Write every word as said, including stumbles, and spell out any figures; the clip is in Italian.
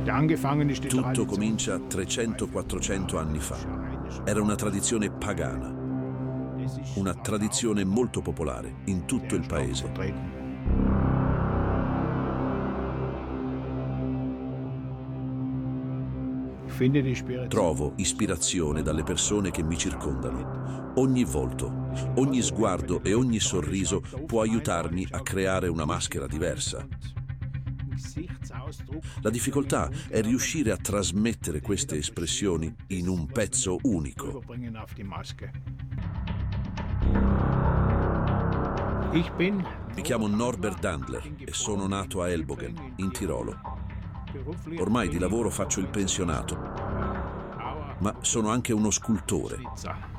Tutto comincia trecento quattrocento anni fa. Era una tradizione pagana, una tradizione molto popolare in tutto il paese. Trovo ispirazione dalle persone che mi circondano. Ogni volto, ogni sguardo e ogni sorriso può aiutarmi a creare una maschera diversa. La difficoltà è riuscire a trasmettere queste espressioni in un pezzo unico. Mi chiamo Norbert Dandler e sono nato a Elbogen, in Tirolo. Ormai di lavoro faccio il pensionato, ma sono anche uno scultore.